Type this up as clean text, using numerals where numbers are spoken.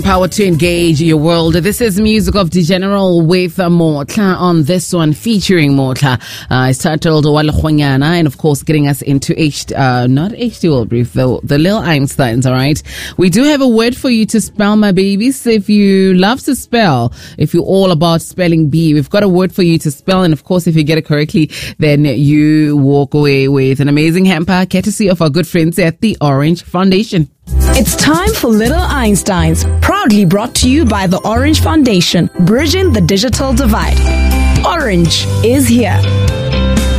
Power to engage your world. This is music of the general with Motla on this one, featuring Motla. It's titled Walkhonyana, and of course getting us into not H2O brief, the little Einsteins, all right? We do have a word for you to spell, my babies. If you love to spell, if you're all about spelling bee, we've got a word for you to spell, and of course if you get it correctly, then you walk away with an amazing hamper courtesy of our good friends at the Orange Foundation. It's time for Little Einsteins, proudly brought to you by the Orange Foundation, bridging the digital divide. Orange is here.